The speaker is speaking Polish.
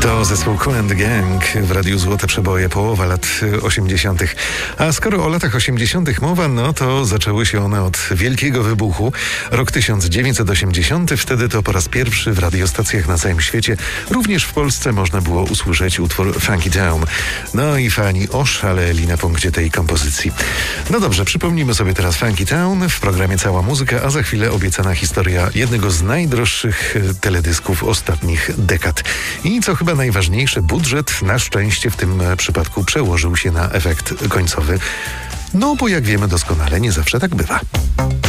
To zespół Kool and the Gang w Radiu Złote Przeboje, połowa lat 80. A skoro o latach 80. mowa, no to zaczęły się one od wielkiego wybuchu. Rok 1980, wtedy to po raz pierwszy w radiostacjach na całym świecie, również w Polsce, można było usłyszeć utwór Funky Town. No i fani oszaleli na punkcie tej kompozycji. No dobrze, przypomnijmy sobie teraz Funky Town. W programie Cała Muzyka, a za chwilę obiecana historia jednego z najdroższych teledysków ostatnich dekad. I co chyba najważniejsze, budżet na szczęście w tym przypadku przełożył się na efekt końcowy. No bo jak wiemy doskonale, nie zawsze tak bywa.